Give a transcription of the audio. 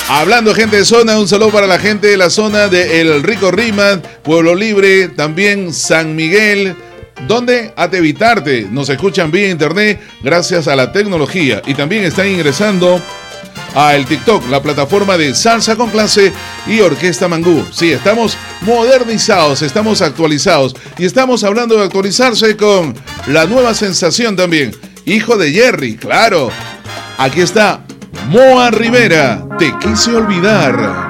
Hablando gente de zona, un saludo para la gente de la zona de El Rico Rímac, Pueblo Libre, también San Miguel, donde Atevitarte nos escuchan vía internet gracias a la tecnología y también están ingresando a el TikTok, la plataforma de Salsa con Clase y Orquesta Mangú. Sí, estamos modernizados, estamos actualizados y estamos hablando de actualizarse con la nueva sensación también. Hijo de Jerry, claro. Aquí está Moa Rivera, Te quise olvidar.